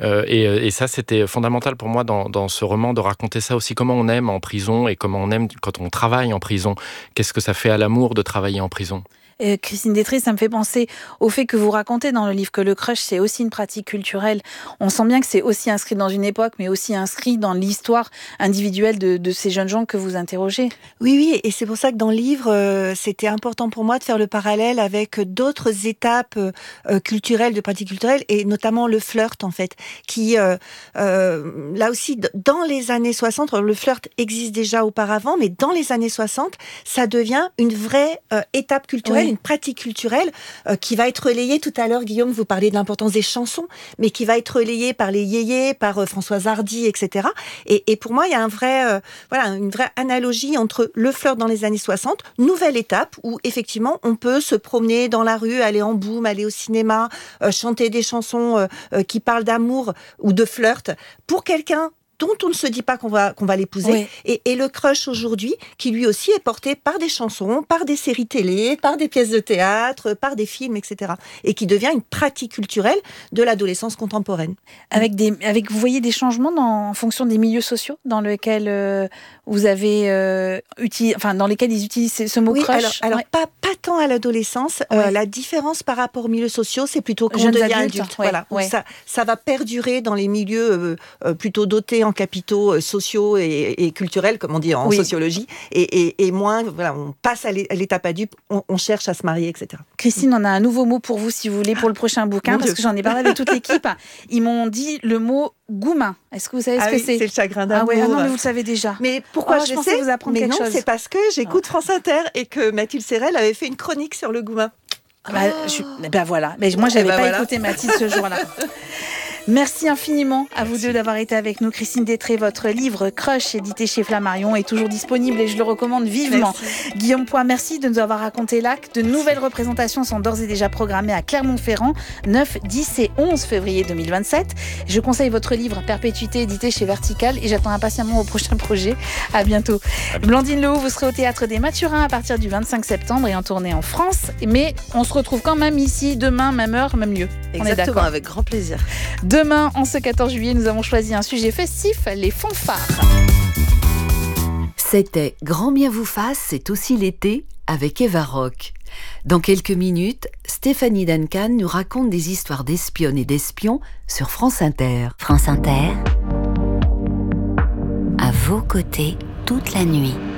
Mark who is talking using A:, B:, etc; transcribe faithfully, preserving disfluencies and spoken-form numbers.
A: Euh, et, et ça, c'était fondamental pour moi dans, dans ce roman, de raconter ça aussi, comment on aime en prison et comment on aime quand on travaille en prison. Qu'est-ce que ça fait à l'amour de travailler en prison ?
B: Euh, Christine Détré, ça me fait penser au fait que vous racontez dans le livre que le crush, c'est aussi une pratique culturelle. On sent bien que c'est aussi inscrit dans une époque, mais aussi inscrit dans l'histoire individuelle de, de ces jeunes gens que vous interrogez.
C: Oui, oui, et c'est pour ça que dans le livre, euh, c'était important pour moi de faire le parallèle avec d'autres étapes euh, culturelles, de pratiques culturelles, et notamment le flirt, en fait, qui, euh, euh, là aussi, dans les années soixante, le flirt existe déjà auparavant, mais dans les années soixante, ça devient une vraie euh, étape culturelle, oui. Une pratique culturelle euh, qui va être relayée. Tout à l'heure, Guillaume, vous parliez de l'importance des chansons, mais qui va être relayée par les yéyés, par euh, Françoise Hardy, et cetera. Et, et pour moi, il y a un vrai, euh, voilà, une vraie analogie entre le flirt dans les années soixante, nouvelle étape où effectivement on peut se promener dans la rue, aller en boum, aller au cinéma, euh, chanter des chansons euh, euh, qui parlent d'amour ou de flirt pour quelqu'un dont on ne se dit pas qu'on va, qu'on va l'épouser. Oui. Et, et le crush aujourd'hui, qui lui aussi est porté par des chansons, par des séries télé, par des pièces de théâtre, par des films, et cetera. Et qui devient une pratique culturelle de l'adolescence contemporaine.
B: Avec des, avec, vous voyez des changements dans, en fonction des milieux sociaux dans lesquels euh, vous avez euh, utilisé, enfin dans lesquels ils utilisent ce mot
C: oui,
B: crush.
C: Alors, alors ouais. pas, pas tant à l'adolescence. Ouais. Euh, la différence par rapport aux milieux sociaux, c'est plutôt quand on devient adulte. adulte.
B: Ouais,
C: voilà.
B: Ouais.
C: Ça, ça va perdurer dans les milieux euh, euh, plutôt dotés en capitaux sociaux et, et culturels, comme on dit en oui. sociologie, et, et, et moins, voilà, on passe à l'étape adulte, on, on cherche à se marier, et cetera.
B: Christine, on a un nouveau mot pour vous, si vous voulez, pour le prochain bouquin, Mon parce Dieu. que j'en ai parlé avec toute l'équipe. Ils m'ont dit le mot goumin. Est-ce que vous savez ce
C: ah
B: que
C: oui,
B: c'est ?
C: C'est le chagrin d'amour.
B: Ah ouais, ah non, mais vous le savez déjà.
C: Mais pourquoi
B: oh,
C: je,
B: je
C: le sais
B: vous apprendre
C: Mais
B: quelque
C: non,
B: chose.
C: c'est parce que j'écoute France Inter et que Mathilde Serrel avait fait une chronique sur le goumin.
B: Bah, oh. je, ben voilà. Mais moi, j'avais bah pas voilà. écouté Mathilde ce jour-là. Merci infiniment à vous Merci. deux d'avoir été avec nous. Christine Détré, votre livre Crush, édité chez Flammarion, est toujours disponible et je le recommande vivement. Merci. Guillaume Poix, merci de nous avoir raconté l'acte. De nouvelles représentations sont d'ores et déjà programmées à Clermont-Ferrand, neuf, dix et onze février deux mille vingt-sept. Je conseille votre livre Perpétuité, édité chez Vertical, et j'attends impatiemment vos prochains projets. À bientôt. À bientôt. Blandine Lehoux, vous serez au Théâtre des Mathurins à partir du vingt-cinq septembre et en tournée en France. Mais on se retrouve quand même ici, demain, même heure, même lieu.
C: Exactement,
B: on est d'accord.
C: Avec grand plaisir.
B: Demain, en ce quatorze juillet, nous avons choisi un sujet festif, les fanfares.
D: C'était Grand bien vous fasse, c'est aussi l'été, avec Eva Rock. Dans quelques minutes, Stéphanie Duncan nous raconte des histoires d'espionnes et d'espions sur France Inter.
E: France Inter, à vos côtés toute la nuit.